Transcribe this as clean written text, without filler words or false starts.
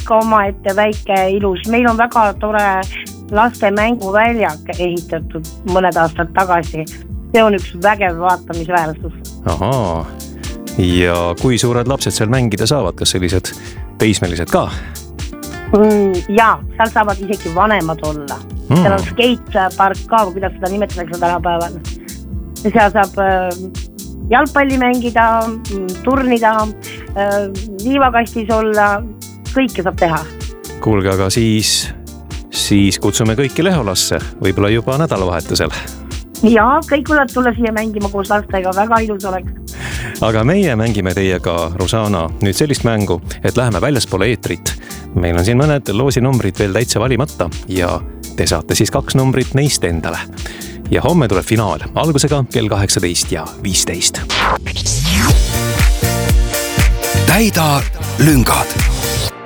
ikka omaette väike ilus. Meil on väga tore laste mänguväljak ehitatud mõned aastad tagasi. See on üks vägev vaatamisväärsus. Ahaa. Ja kui suured lapsed seal mängida saavad? Kas sellised teismelised ka? Jaa, seal saavad isegi vanemad olla. Seal on skatepark ka, kuidas seda nimetatakse tänapäeval. Seal saab jalgpalli mängida, turnida, liivakastis olla, kõike saab teha. Kuulge, aga siis kutsume kõiki Leholasse, võib-olla juba nädalavahetusel. Jaa, kõik võivad tulla siia mängima koos lastega, väga ilus oleks. Aga meie mängime teiega, Rosana, nüüd sellist mängu, et läheme väljaspoole eetrit. Meil on siin mõned loosinumbrid veel täitsa valimata ja te saate siis 2 numbrit neist endale. Ja homme tuleb finaal algusega kell 18:15. Täida lüngad.